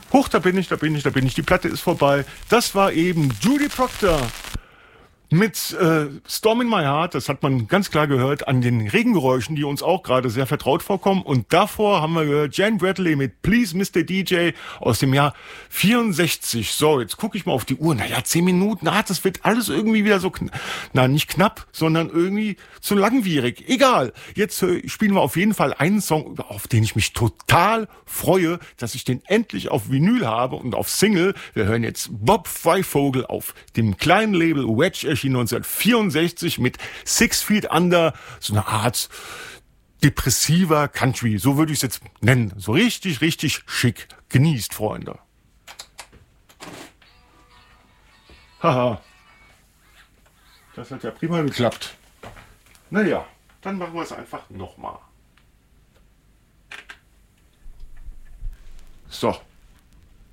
Huch, da bin ich. Die Platte ist vorbei. Das war eben Judy Proctor mit Storm in My Heart. Das hat man ganz klar gehört an den Regengeräuschen, die uns auch gerade sehr vertraut vorkommen. Und davor haben wir gehört Jan Bradley mit Please Mr. DJ aus dem Jahr 64. So, jetzt gucke ich mal auf die Uhr. Naja, 10 Minuten. Das wird alles irgendwie wieder so, nicht knapp, sondern irgendwie zu langwierig. Egal. Jetzt spielen wir auf jeden Fall einen Song, auf den ich mich total freue, dass ich den endlich auf Vinyl habe und auf Single. Wir hören jetzt Bob Freivogel auf dem kleinen Label Wedge, erschien 1964 mit 6 Feet Under, so eine Art depressiver Country, so würde ich es jetzt nennen. So richtig, richtig schick. Genießt, Freunde. Haha. Das hat ja prima geklappt. Naja, dann machen wir es einfach nochmal. So.